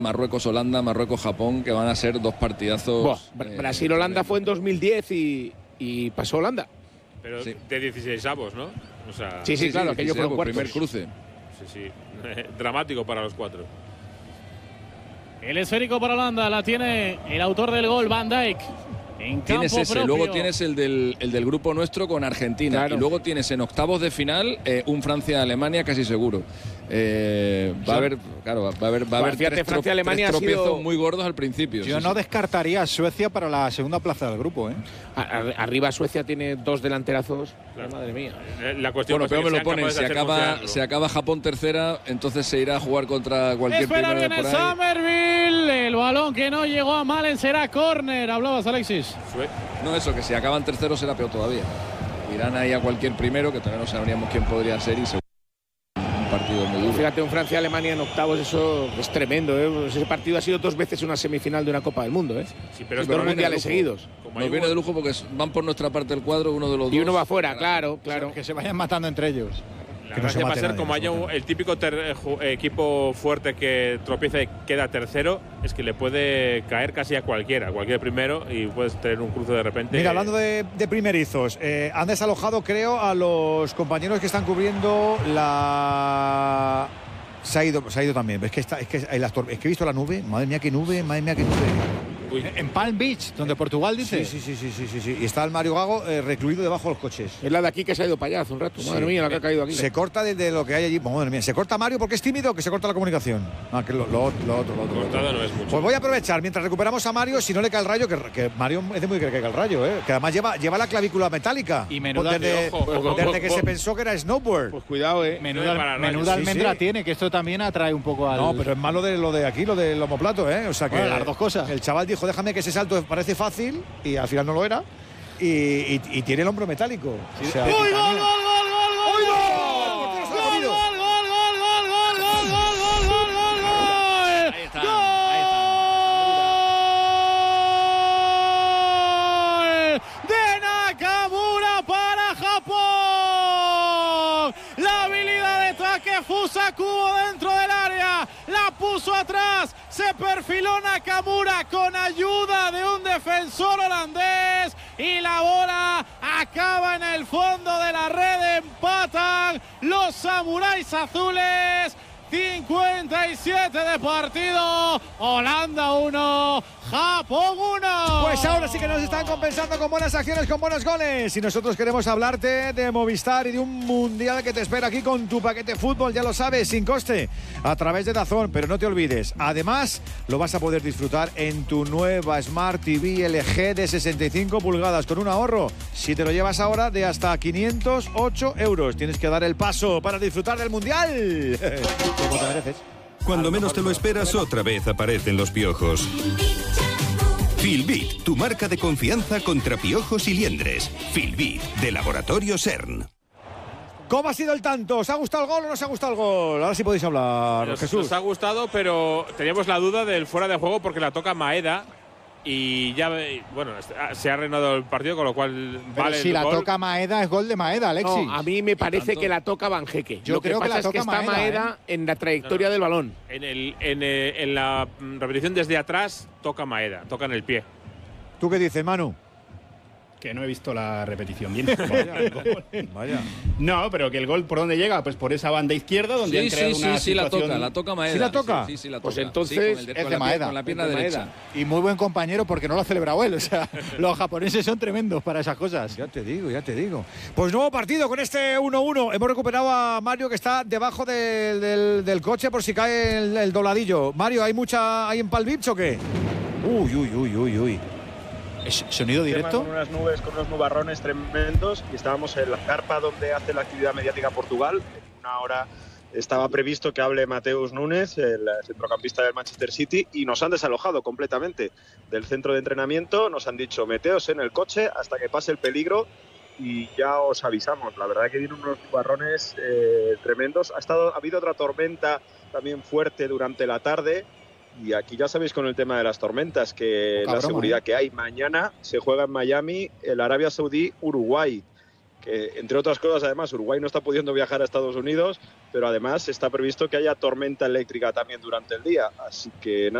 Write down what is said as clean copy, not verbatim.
Marruecos-Holanda, Marruecos-Japón, que van a ser dos partidazos. Brasil-Holanda fue en 2010 y pasó Holanda. Pero sí, de 16avos, ¿no? O sea, sí, claro, aquello fue un primer cruce. Sí. Dramático para los cuatro. El esférico para Holanda la tiene el autor del gol, Van Dijk. Tienes ese, propio. Luego tienes el del grupo nuestro con Argentina. Claro. Y luego tienes en octavos de final un Francia-Alemania casi seguro. Va a haber tres tropiezos muy gordos al principio. Yo no descartaría a Suecia para la segunda plaza del grupo. Arriba Suecia tiene dos delanterazos. Claro. Madre mía. La cuestión pero me lo ponen. Se acaba Japón tercera, entonces se irá a jugar contra cualquier primero de por ahí. Somerville, el balón que no llegó a Malen será córner. Hablabas, Alexis. No, eso, que si acaban terceros será peor todavía. Irán ahí a cualquier primero, que todavía no sabríamos quién podría ser, y seguro un partido muy duro. Fíjate, un Francia-Alemania en octavos, eso es tremendo, ¿eh? Ese partido ha sido dos veces una semifinal de una Copa del Mundo, ¿eh? Sí, pero dos mundiales seguidos. Nos viene de lujo porque van por nuestra parte del cuadro, uno de los dos. Y uno va afuera, claro. Que se vayan matando entre ellos. La gracia va a ser como haya el típico equipo fuerte que tropieza y queda tercero, es que le puede caer casi a cualquier primero, y puedes tener un cruce de repente. Mira, hablando de primerizos, han desalojado, creo, a los compañeros que están cubriendo la... Se ha ido también. Es que he visto la nube. Madre mía, qué nube. Uy. En Palm Beach, donde Portugal dice. Sí. Y está el Mario Gago recluido debajo de los coches. Es la de aquí que se ha ido para allá hace un rato. Madre mía, la que ha caído aquí. Se corta desde lo que hay allí. Madre mía. ¿Se corta Mario porque es tímido o que se corta la comunicación? Que lo otro. Cortado no es mucho. Pues voy a aprovechar mientras recuperamos a Mario, si no le cae el rayo, que Mario es de muy que caiga el rayo, que además lleva la clavícula metálica. Y menuda desde que se pensó que era snowboard. Pues cuidado, menuda almendra tiene, que esto también atrae un poco al... No, pero es malo lo de aquí, lo del omoplato, O sea que las dos cosas. El chaval dijo, déjame que ese salto parece fácil, y al final no lo era, y tiene el hombro metálico. Sí. O sea, ¡Gol! De Nakamura para Japón. La habilidad de Takefusa Kubo dentro del área, la puso atrás, se perfiló Nakamura con ayuda de un defensor holandés y la bola acaba en el fondo de la red. Empatan los samuráis azules. 57 de partido, Holanda 1, Japón 1. Pues ahora sí que nos están compensando con buenas acciones, con buenos goles. Y nosotros queremos hablarte de Movistar y de un mundial que te espera aquí con tu paquete fútbol, ya lo sabes, sin coste, a través de DAZN. Pero no te olvides, además lo vas a poder disfrutar en tu nueva Smart TV LG de 65 pulgadas con un ahorro, si te lo llevas ahora, de hasta 508 euros. Tienes que dar el paso para disfrutar del mundial. Como te mereces. Cuando menos te lo esperas, otra vez aparecen los piojos. Filbit, tu marca de confianza contra piojos y liendres. Filbit, de Laboratorio CERN. ¿Cómo ha sido el tanto? ¿Os ha gustado el gol o no os ha gustado el gol? Ahora sí podéis hablar, Jesús. Nos ha gustado, pero teníamos la duda del fuera de juego porque la toca Maeda. Y ya, bueno, se ha reanudado el partido, con lo cual pero vale. Si la gol. Toca Maeda, es gol de Maeda, Alexis. No, a mí me parece que la toca Banjeque. Yo creo que la toca está Maeda en la trayectoria del balón. En la repetición desde atrás toca Maeda, toca en el pie. ¿Tú qué dices, Manu? Que no he visto la repetición bien. Vaya. No, pero que el gol, ¿por dónde llega? Pues por esa banda izquierda, donde han creado una situación... la toca Maeda. ¿Sí la toca? Sí, la toca. Pues entonces es de Maeda. Con la pierna derecha. Y muy buen compañero porque no lo ha celebrado él. O sea, los japoneses son tremendos para esas cosas. Ya te digo. Pues nuevo partido con este 1-1. Hemos recuperado a Mario, que está debajo del coche por si cae el dobladillo. Mario, ¿hay en Palm Beach o qué? Uy. ¿Sonido directo? Con unas nubes, con unos nubarrones tremendos, y estábamos en la carpa donde hace la actividad mediática Portugal. En una hora estaba previsto que hable Mateus Nunes, el centrocampista del Manchester City, y nos han desalojado completamente del centro de entrenamiento. Nos han dicho, meteos en el coche hasta que pase el peligro y ya os avisamos. La verdad que vienen unos nubarrones tremendos. Ha habido otra tormenta también fuerte durante la tarde. Y aquí ya sabéis, con el tema de las tormentas, que la seguridad que hay. Mañana se juega en Miami el Arabia Saudí-Uruguay, que entre otras cosas, además, Uruguay no está pudiendo viajar a Estados Unidos pero además está previsto que haya tormenta eléctrica también durante el día. Así que nada.